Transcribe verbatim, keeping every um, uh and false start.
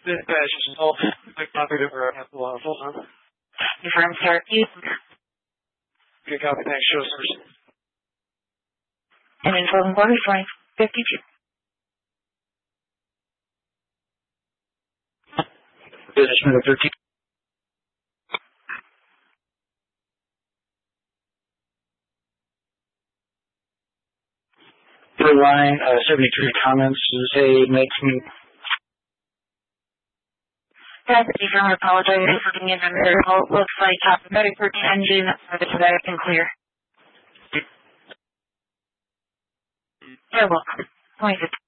Dispatch is all quick copy to where I have to hold on. Confirm Syracuse. Good copy, thanks, show source. And info inquiry flight fifty-two. Business number thirteen. Third line, uh, seventy-three comments, say, makes me. Passenger firm apologizes for being in the middle. Looks like top of medic thirteen engine, service back and clear. You're welcome. twenty fifteen.